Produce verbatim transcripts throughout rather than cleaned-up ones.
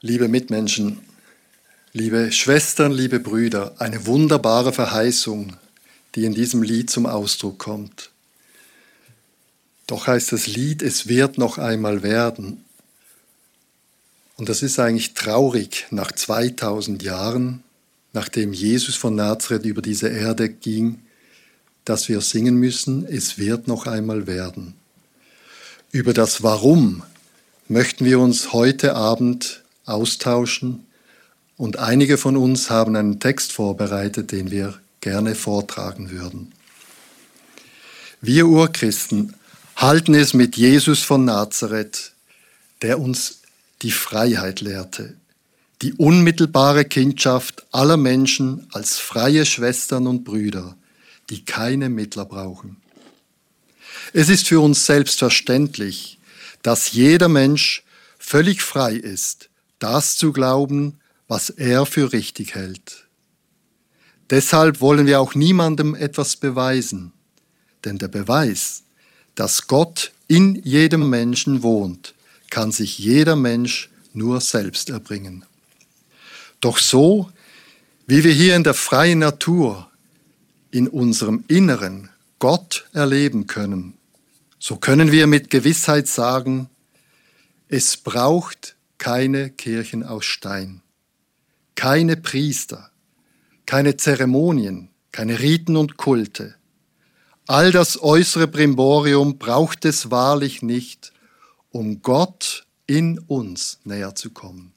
Liebe Mitmenschen, liebe Schwestern, liebe Brüder, eine wunderbare Verheißung, die in diesem Lied zum Ausdruck kommt. Doch heißt das Lied, es wird noch einmal werden. Und das ist eigentlich traurig nach zweitausend Jahren, nachdem Jesus von Nazareth über diese Erde ging, dass wir singen müssen, es wird noch einmal werden. Über das Warum möchten wir uns heute Abend austauschen und einige von uns haben einen Text vorbereitet, den wir gerne vortragen würden. Wir Urchristen halten es mit Jesus von Nazareth, der uns die Freiheit lehrte, die unmittelbare Kindschaft aller Menschen als freie Schwestern und Brüder, die keine Mittler brauchen. Es ist für uns selbstverständlich, dass jeder Mensch völlig frei ist, das zu glauben, was er für richtig hält. Deshalb wollen wir auch niemandem etwas beweisen, denn der Beweis, dass Gott in jedem Menschen wohnt, kann sich jeder Mensch nur selbst erbringen. Doch so, wie wir hier in der freien Natur, in unserem Inneren Gott erleben können, so können wir mit Gewissheit sagen, es braucht keine Kirchen aus Stein, keine Priester, keine Zeremonien, keine Riten und Kulte. All das äußere Brimborium braucht es wahrlich nicht, um Gott in uns näher zu kommen.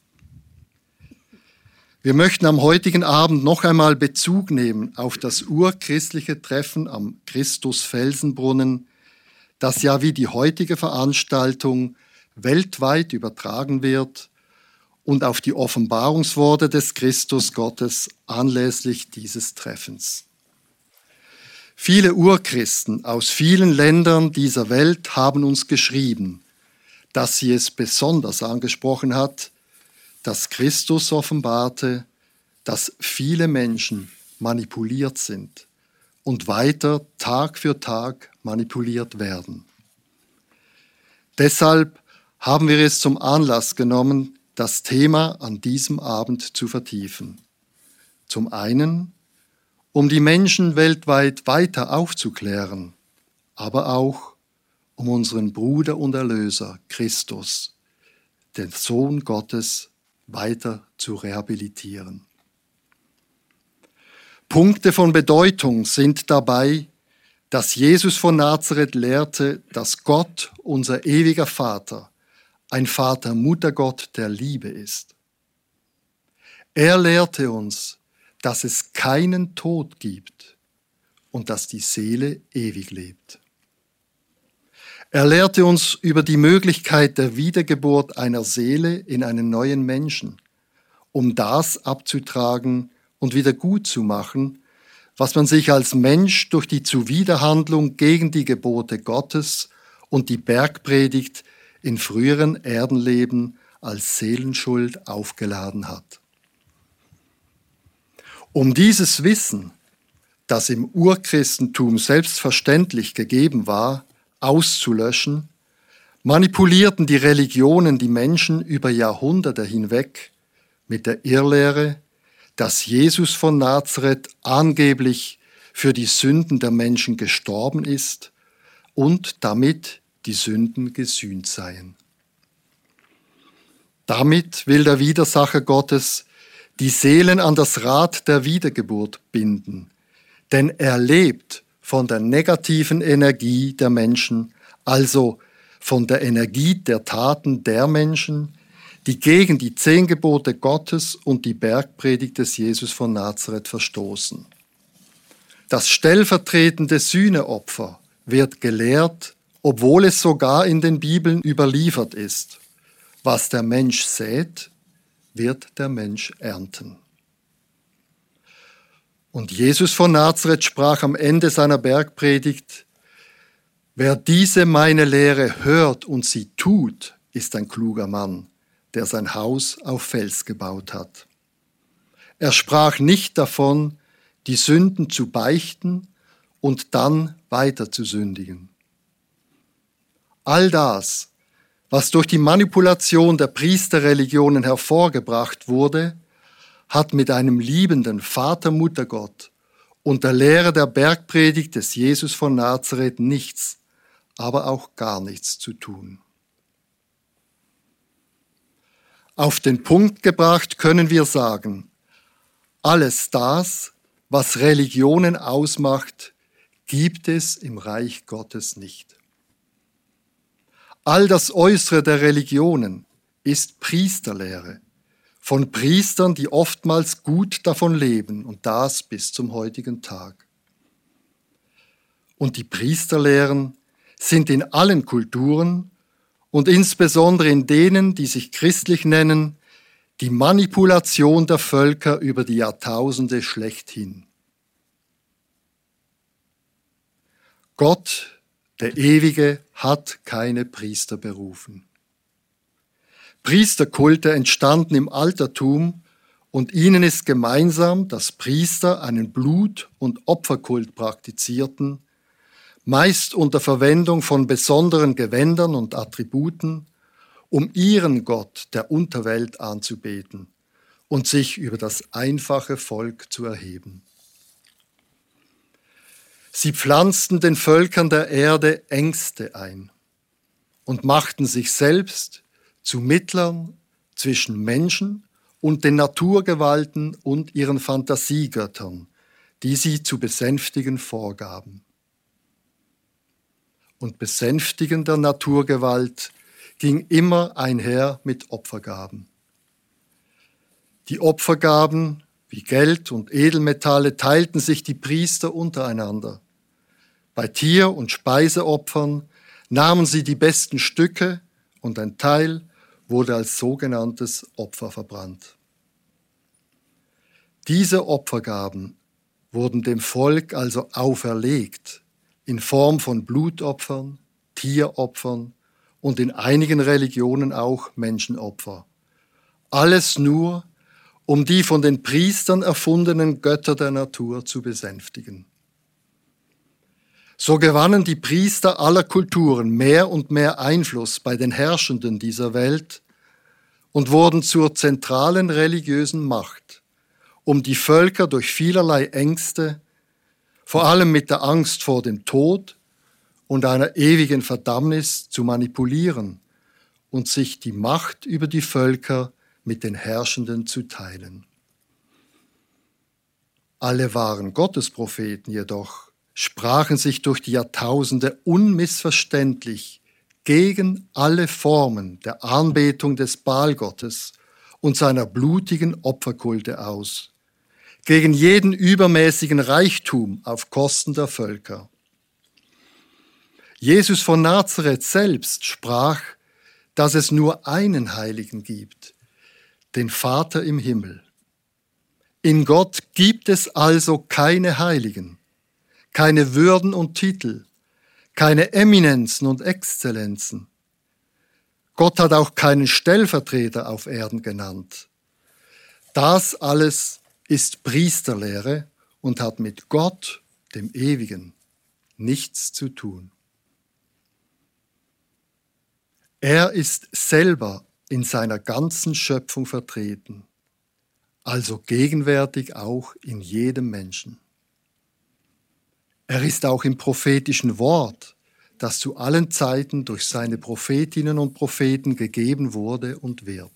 Wir möchten am heutigen Abend noch einmal Bezug nehmen auf das urchristliche Treffen am Christus-Felsenbrunnen, das ja wie die heutige Veranstaltung weltweit übertragen wird und auf die Offenbarungsworte des Christus Gottes anlässlich dieses Treffens. Viele Urchristen aus vielen Ländern dieser Welt haben uns geschrieben, dass sie es besonders angesprochen hat, dass Christus offenbarte, dass viele Menschen manipuliert sind und weiter Tag für Tag manipuliert werden. Deshalb haben wir es zum Anlass genommen, das Thema an diesem Abend zu vertiefen. Zum einen, um die Menschen weltweit weiter aufzuklären, aber auch um unseren Bruder und Erlöser Christus, den Sohn Gottes, weiter zu rehabilitieren. Punkte von Bedeutung sind dabei, dass Jesus von Nazareth lehrte, dass Gott, unser ewiger Vater, ein Vater-Mutter-Gott der Liebe ist. Er lehrte uns, dass es keinen Tod gibt und dass die Seele ewig lebt. Er lehrte uns über die Möglichkeit der Wiedergeburt einer Seele in einen neuen Menschen, um das abzutragen und wieder gut zu machen, was man sich als Mensch durch die Zuwiderhandlung gegen die Gebote Gottes und die Bergpredigt in früheren Erdenleben als Seelenschuld aufgeladen hat. Um dieses Wissen, das im Urchristentum selbstverständlich gegeben war, auszulöschen, manipulierten die Religionen die Menschen über Jahrhunderte hinweg mit der Irrlehre, dass Jesus von Nazareth angeblich für die Sünden der Menschen gestorben ist und damit die Sünden gesühnt seien. Damit will der Widersacher Gottes die Seelen an das Rad der Wiedergeburt binden, denn er lebt von der negativen Energie der Menschen, also von der Energie der Taten der Menschen, die gegen die zehn Gebote Gottes und die Bergpredigt des Jesus von Nazareth verstoßen. Das stellvertretende Sühneopfer wird gelehrt, obwohl es sogar in den Bibeln überliefert ist. Was der Mensch sät, wird der Mensch ernten. Und Jesus von Nazareth sprach am Ende seiner Bergpredigt, wer diese meine Lehre hört und sie tut, ist ein kluger Mann, der sein Haus auf Fels gebaut hat. Er sprach nicht davon, die Sünden zu beichten und dann weiter zu sündigen. All das, Was durch die Manipulation der Priesterreligionen hervorgebracht wurde, hat mit einem liebenden Vater-Mutter-Gott und der Lehre der Bergpredigt des Jesus von Nazareth nichts, aber auch gar nichts zu tun. Auf den Punkt gebracht können wir sagen, alles das, was Religionen ausmacht, gibt es im Reich Gottes nicht. All das Äußere der Religionen ist Priesterlehre, von Priestern, die oftmals gut davon leben, und das bis zum heutigen Tag. Und die Priesterlehren sind in allen Kulturen und insbesondere in denen, die sich christlich nennen, die Manipulation der Völker über die Jahrtausende schlechthin. Gott, der Ewige, hat keine Priester berufen. Priesterkulte entstanden im Altertum und ihnen ist gemeinsam, dass Priester einen Blut- und Opferkult praktizierten, meist unter Verwendung von besonderen Gewändern und Attributen, um ihren Gott der Unterwelt anzubeten und sich über das einfache Volk zu erheben. Sie pflanzten den Völkern der Erde Ängste ein und machten sich selbst zu Mittlern zwischen Menschen und den Naturgewalten und ihren Fantasiegöttern, die sie zu besänftigen vorgaben. Und Besänftigen der Naturgewalt ging immer einher mit Opfergaben. Die Opfergaben, wie Geld und Edelmetalle, teilten sich die Priester untereinander. Bei Tier- und Speiseopfern nahmen sie die besten Stücke und ein Teil wurde als sogenanntes Opfer verbrannt. Diese Opfergaben wurden dem Volk also auferlegt in Form von Blutopfern, Tieropfern und in einigen Religionen auch Menschenopfer. Alles nur, um die von den Priestern erfundenen Götter der Natur zu besänftigen. So gewannen die Priester aller Kulturen mehr und mehr Einfluss bei den Herrschenden dieser Welt und wurden zur zentralen religiösen Macht, um die Völker durch vielerlei Ängste, vor allem mit der Angst vor dem Tod und einer ewigen Verdammnis, zu manipulieren und sich die Macht über die Völker mit den Herrschenden zu teilen. Alle wahren Gottespropheten jedoch sprachen sich durch die Jahrtausende unmissverständlich gegen alle Formen der Anbetung des Baalgottes und seiner blutigen Opferkulte aus, gegen jeden übermäßigen Reichtum auf Kosten der Völker. Jesus von Nazareth selbst sprach, dass es nur einen Heiligen gibt, den Vater im Himmel. In Gott gibt es also keine Heiligen, keine Würden und Titel, keine Eminenzen und Exzellenzen. Gott hat auch keinen Stellvertreter auf Erden genannt. Das alles ist Priesterlehre und hat mit Gott, dem Ewigen, nichts zu tun. Er ist selber in seiner ganzen Schöpfung vertreten, also gegenwärtig auch in jedem Menschen. Er ist auch im prophetischen Wort, das zu allen Zeiten durch seine Prophetinnen und Propheten gegeben wurde und wird.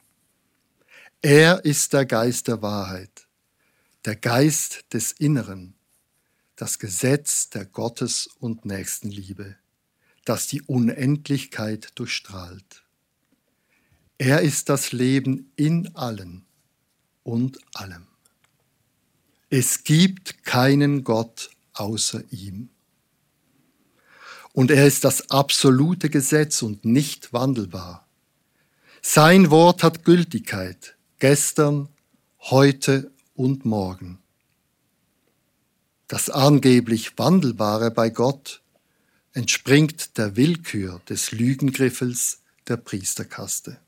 Er ist der Geist der Wahrheit, der Geist des Inneren, das Gesetz der Gottes- und Nächstenliebe, das die Unendlichkeit durchstrahlt. Er ist das Leben in allen und allem. Es gibt keinen Gott außer ihm. Und er ist das absolute Gesetz und nicht wandelbar. Sein Wort hat Gültigkeit, gestern, heute und morgen. Das angeblich Wandelbare bei Gott entspringt der Willkür des Lügengriffels der Priesterkaste.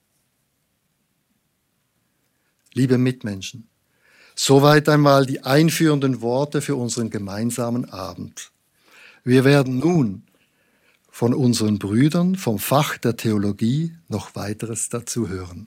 Liebe Mitmenschen, soweit einmal die einführenden Worte für unseren gemeinsamen Abend. Wir werden nun von unseren Brüdern vom Fach der Theologie noch weiteres dazu hören.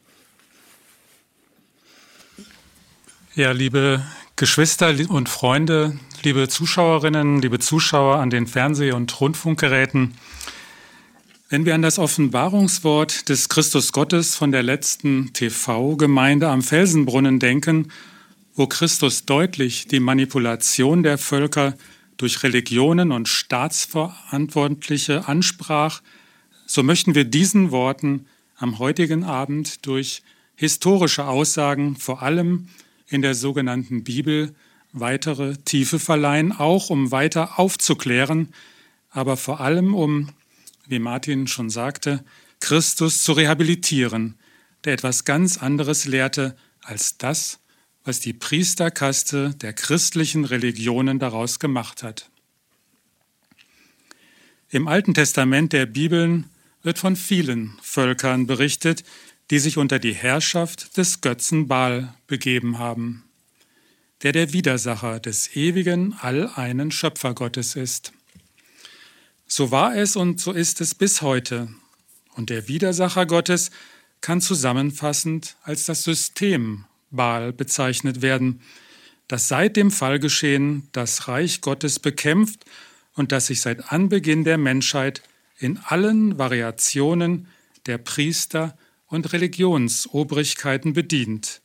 Ja, liebe Geschwister und Freunde, liebe Zuschauerinnen, liebe Zuschauer an den Fernseh- und Rundfunkgeräten, wenn wir an das Offenbarungswort des Christus Gottes von der letzten T V-Gemeinde am Felsenbrunnen denken, wo Christus deutlich die Manipulation der Völker durch Religionen und Staatsverantwortliche ansprach, so möchten wir diesen Worten am heutigen Abend durch historische Aussagen, vor allem in der sogenannten Bibel, weitere Tiefe verleihen, auch um weiter aufzuklären, aber vor allem um, wie Martin schon sagte, Christus zu rehabilitieren, der etwas ganz anderes lehrte als das, was die Priesterkaste der christlichen Religionen daraus gemacht hat. Im Alten Testament der Bibeln wird von vielen Völkern berichtet, die sich unter die Herrschaft des Götzen Baal begeben haben, der der Widersacher des ewigen, alleinen Schöpfergottes ist. So war es und so ist es bis heute. Und der Widersacher Gottes kann zusammenfassend als das System Baal bezeichnet werden, das seit dem Fallgeschehen das Reich Gottes bekämpft und das sich seit Anbeginn der Menschheit in allen Variationen der Priester und Religionsobrigkeiten bedient.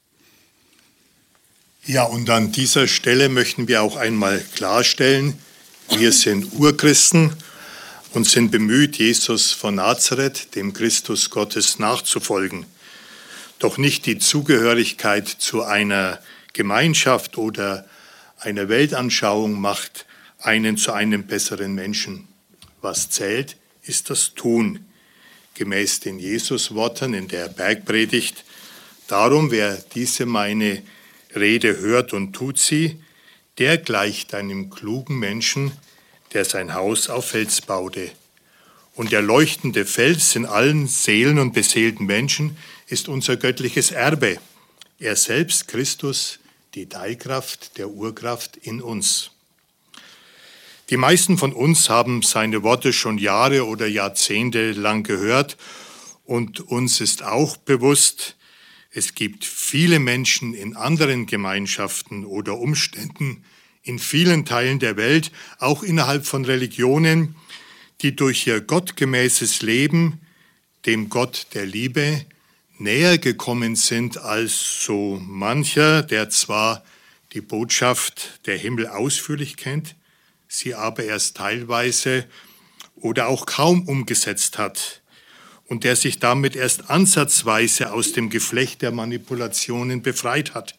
Ja, und an dieser Stelle möchten wir auch einmal klarstellen, wir sind Urchristen und sind bemüht, Jesus von Nazareth, dem Christus Gottes, nachzufolgen. Doch nicht die Zugehörigkeit zu einer Gemeinschaft oder einer Weltanschauung macht einen zu einem besseren Menschen. Was zählt, ist das Tun, gemäß den Jesus-Worten in der Bergpredigt. Darum, wer diese meine Rede hört und tut sie, der gleicht einem klugen Menschen, der sein Haus auf Fels baute. Und der leuchtende Fels in allen Seelen und beseelten Menschen ist unser göttliches Erbe. Er selbst, Christus, die Teilkraft der Urkraft in uns. Die meisten von uns haben seine Worte schon Jahre oder Jahrzehnte lang gehört und uns ist auch bewusst, es gibt viele Menschen in anderen Gemeinschaften oder Umständen in vielen Teilen der Welt, auch innerhalb von Religionen, die durch ihr gottgemäßes Leben dem Gott der Liebe näher gekommen sind als so mancher, der zwar die Botschaft der Himmel ausführlich kennt, sie aber erst teilweise oder auch kaum umgesetzt hat und der sich damit erst ansatzweise aus dem Geflecht der Manipulationen befreit hat.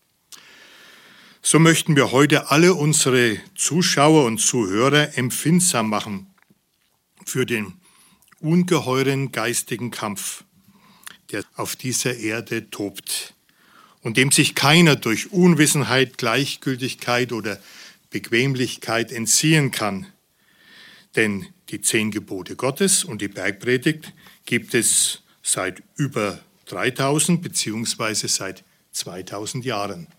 So möchten wir heute alle unsere Zuschauer und Zuhörer empfindsam machen für den ungeheuren geistigen Kampf, der auf dieser Erde tobt und dem sich keiner durch Unwissenheit, Gleichgültigkeit oder Bequemlichkeit entziehen kann. Denn die zehn Gebote Gottes und die Bergpredigt gibt es seit über dreitausend beziehungsweise seit zweitausend Jahren.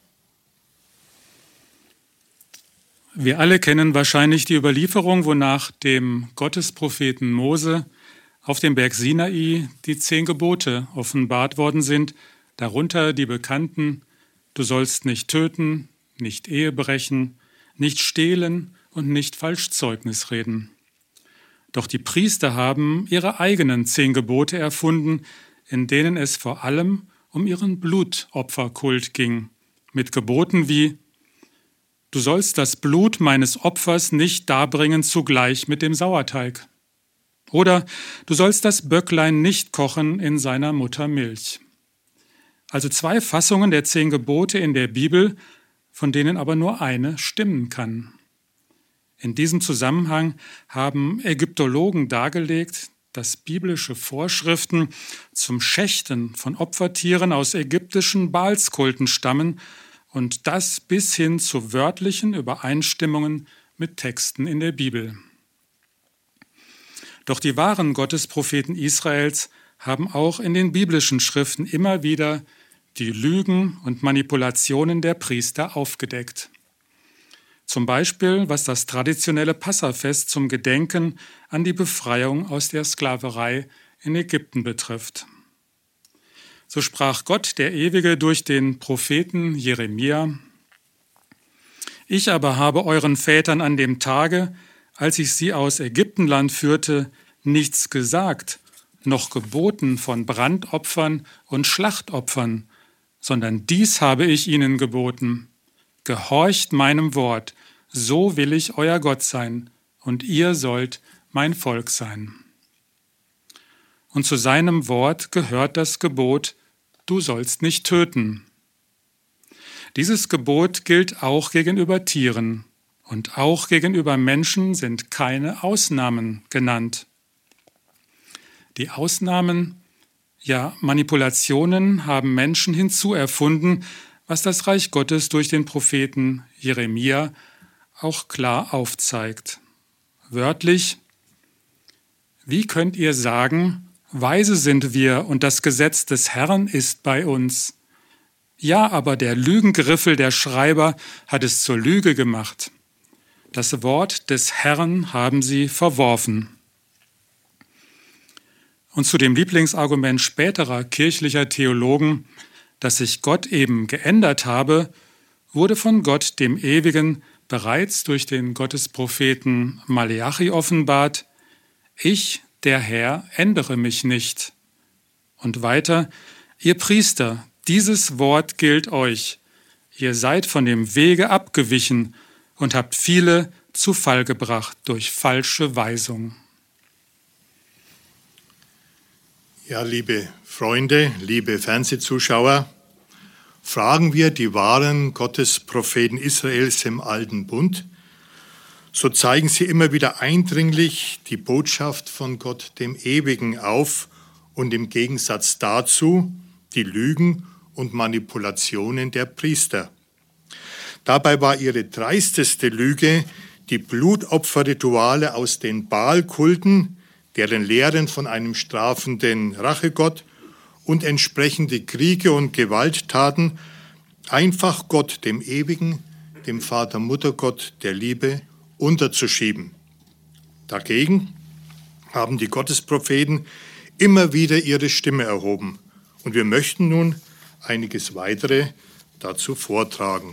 Wir alle kennen wahrscheinlich die Überlieferung, wonach dem Gottespropheten Mose auf dem Berg Sinai die zehn Gebote offenbart worden sind, darunter die bekannten: Du sollst nicht töten, nicht Ehe brechen, nicht stehlen und nicht Falschzeugnis reden. Doch die Priester haben ihre eigenen zehn Gebote erfunden, in denen es vor allem um ihren Blutopferkult ging, mit Geboten wie: Du sollst das Blut meines Opfers nicht darbringen zugleich mit dem Sauerteig. Oder du sollst das Böcklein nicht kochen in seiner Mutter Milch. Also zwei Fassungen der zehn Gebote in der Bibel, von denen aber nur eine stimmen kann. In diesem Zusammenhang haben Ägyptologen dargelegt, dass biblische Vorschriften zum Schächten von Opfertieren aus ägyptischen Baalskulten stammen, und das bis hin zu wörtlichen Übereinstimmungen mit Texten in der Bibel. Doch die wahren Gottespropheten Israels haben auch in den biblischen Schriften immer wieder die Lügen und Manipulationen der Priester aufgedeckt. Zum Beispiel, was das traditionelle Passafest zum Gedenken an die Befreiung aus der Sklaverei in Ägypten betrifft. So sprach Gott, der Ewige, durch den Propheten Jeremia: Ich aber habe euren Vätern an dem Tage, als ich sie aus Ägyptenland führte, nichts gesagt, noch geboten von Brandopfern und Schlachtopfern, sondern dies habe ich ihnen geboten: Gehorcht meinem Wort, so will ich euer Gott sein, und ihr sollt mein Volk sein. Und zu seinem Wort gehört das Gebot: Du sollst nicht töten. Dieses Gebot gilt auch gegenüber Tieren, und auch gegenüber Menschen sind keine Ausnahmen genannt. Die Ausnahmen, ja Manipulationen, haben Menschen hinzuerfunden, was das Reich Gottes durch den Propheten Jeremia auch klar aufzeigt. Wörtlich: Wie könnt ihr sagen, weise sind wir und das Gesetz des Herrn ist bei uns? Ja, aber der Lügengriffel der Schreiber hat es zur Lüge gemacht. Das Wort des Herrn haben sie verworfen. Und zu dem Lieblingsargument späterer kirchlicher Theologen, dass sich Gott eben geändert habe, wurde von Gott, dem Ewigen, bereits durch den Gottespropheten Maleachi offenbart: Ich, der Herr, ändere mich nicht. Und weiter: Ihr Priester, dieses Wort gilt euch. Ihr seid von dem Wege abgewichen und habt viele zu Fall gebracht durch falsche Weisung. Ja, liebe Freunde, liebe Fernsehzuschauer, fragen wir die wahren Gottespropheten Israels im Alten Bund, so zeigen sie immer wieder eindringlich die Botschaft von Gott, dem Ewigen, auf und im Gegensatz dazu die Lügen und Manipulationen der Priester. Dabei war ihre dreisteste Lüge die Blutopferrituale aus den Baalkulten, deren Lehren von einem strafenden Rachegott und entsprechende Kriege und Gewalttaten einfach Gott, dem Ewigen, dem Vater-Mutter-Gott der Liebe, unterzuschieben. Dagegen haben die Gottespropheten immer wieder ihre Stimme erhoben. Und wir möchten nun einiges weitere dazu vortragen.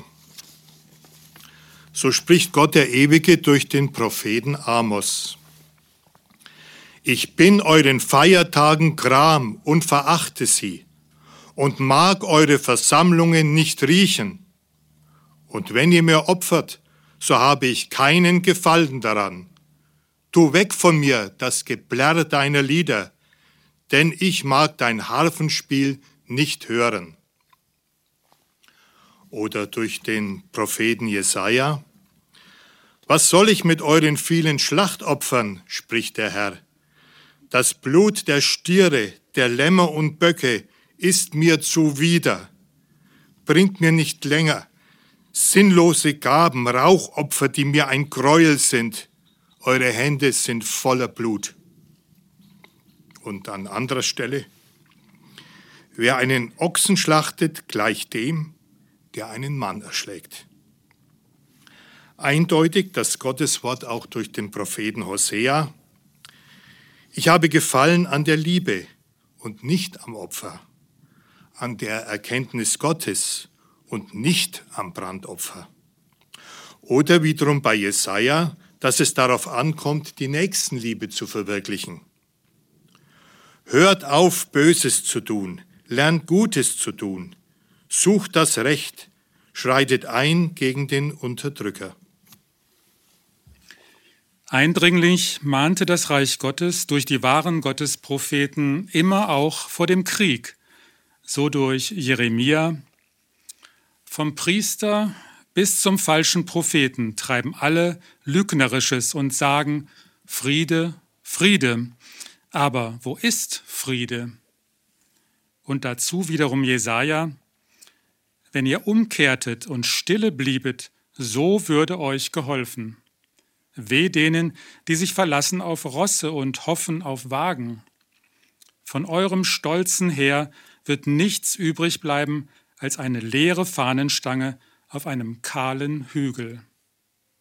So spricht Gott der Ewige durch den Propheten Amos: Ich bin euren Feiertagen gram und verachte sie und mag eure Versammlungen nicht riechen. Und wenn ihr mir opfert, so habe ich keinen Gefallen daran. Tu weg von mir das Geplärr deiner Lieder, denn ich mag dein Harfenspiel nicht hören. Oder durch den Propheten Jesaja: Was soll ich mit euren vielen Schlachtopfern, spricht der Herr. Das Blut der Stiere, der Lämmer und Böcke ist mir zuwider. Bringt mir nicht länger sinnlose Gaben, Rauchopfer, die mir ein Gräuel sind. Eure Hände sind voller Blut. Und an anderer Stelle: Wer einen Ochsen schlachtet, gleicht dem, der einen Mann erschlägt. Eindeutig das Gotteswort auch durch den Propheten Hosea: Ich habe Gefallen an der Liebe und nicht am Opfer, an der Erkenntnis Gottes und nicht am Brandopfer. Oder wiederum bei Jesaja, dass es darauf ankommt, die Nächstenliebe zu verwirklichen. Hört auf, Böses zu tun, lernt Gutes zu tun, sucht das Recht, schreitet ein gegen den Unterdrücker. Eindringlich mahnte das Reich Gottes durch die wahren Gottespropheten immer auch vor dem Krieg, so durch Jeremia: Vom Priester bis zum falschen Propheten treiben alle Lügnerisches und sagen: Friede, Friede. Aber wo ist Friede? Und dazu wiederum Jesaja: Wenn ihr umkehrtet und stille bliebet, so würde euch geholfen. Weh denen, die sich verlassen auf Rosse und hoffen auf Wagen. Von eurem stolzen Heer wird nichts übrig bleiben als eine leere Fahnenstange auf einem kahlen Hügel.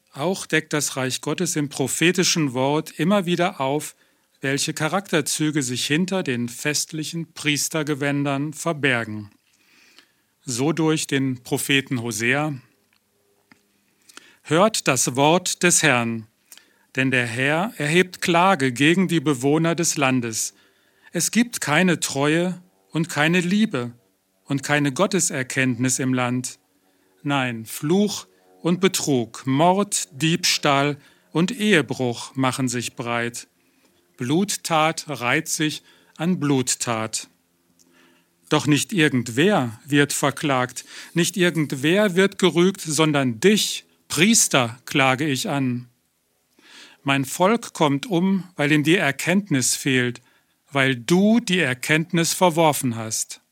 Auch deckt das Reich Gottes im prophetischen Wort immer wieder auf, welche Charakterzüge sich hinter den festlichen Priestergewändern verbergen. So durch den Propheten Hosea: Hört das Wort des Herrn, denn der Herr erhebt Klage gegen die Bewohner des Landes. Es gibt keine Treue und keine Liebe und keine Gotteserkenntnis im Land. Nein, Fluch und Betrug, Mord, Diebstahl und Ehebruch machen sich breit. Bluttat reiht sich an Bluttat. Doch nicht irgendwer wird verklagt, nicht irgendwer wird gerügt, sondern dich, Priester, klage ich an. Mein Volk kommt um, weil ihm die Erkenntnis fehlt, weil du die Erkenntnis verworfen hast.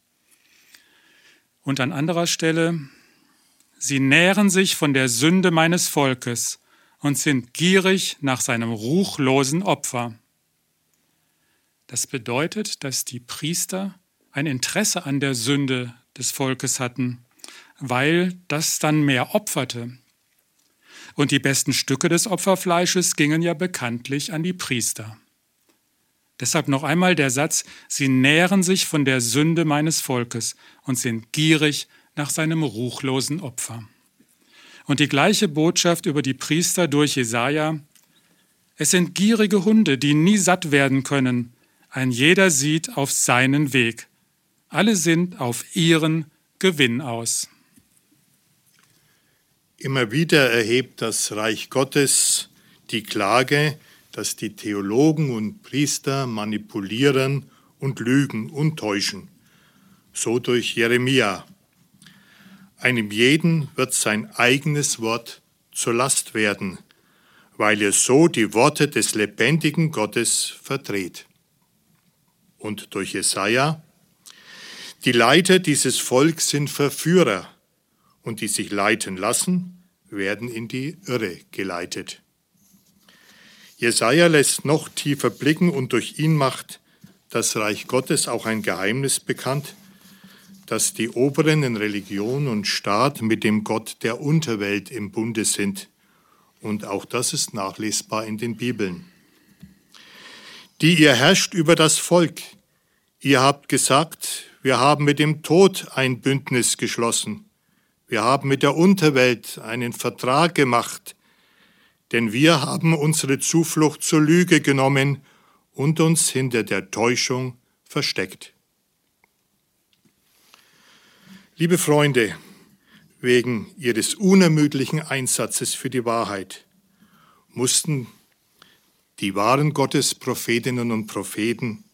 Und an anderer Stelle: Sie nähren sich von der Sünde meines Volkes und sind gierig nach seinem ruchlosen Opfer. Das bedeutet, dass die Priester ein Interesse an der Sünde des Volkes hatten, weil das dann mehr opferte. Und die besten Stücke des Opferfleisches gingen ja bekanntlich an die Priester. Deshalb noch einmal der Satz: Sie nähren sich von der Sünde meines Volkes und sind gierig nach seinem ruchlosen Opfer. Und die gleiche Botschaft über die Priester durch Jesaja: Es sind gierige Hunde, die nie satt werden können. Ein jeder sieht auf seinen Weg. Alle sind auf ihren Gewinn aus. Immer wieder erhebt das Reich Gottes die Klage, dass die Theologen und Priester manipulieren und lügen und täuschen. So durch Jeremia: Einem jeden wird sein eigenes Wort zur Last werden, weil er so die Worte des lebendigen Gottes verdreht. Und durch Jesaja: Die Leiter dieses Volks sind Verführer, und die sich leiten lassen, werden in die Irre geleitet. Jesaja lässt noch tiefer blicken, und durch ihn macht das Reich Gottes auch ein Geheimnis bekannt, dass die Oberen in Religion und Staat mit dem Gott der Unterwelt im Bunde sind. Und auch das ist nachlesbar in den Bibeln. Die ihr herrscht über das Volk. Ihr habt gesagt, wir haben mit dem Tod ein Bündnis geschlossen. Wir haben mit der Unterwelt einen Vertrag gemacht, denn wir haben unsere Zuflucht zur Lüge genommen und uns hinter der Täuschung versteckt. Liebe Freunde, wegen ihres unermüdlichen Einsatzes für die Wahrheit mussten die wahren Gottesprophetinnen und Propheten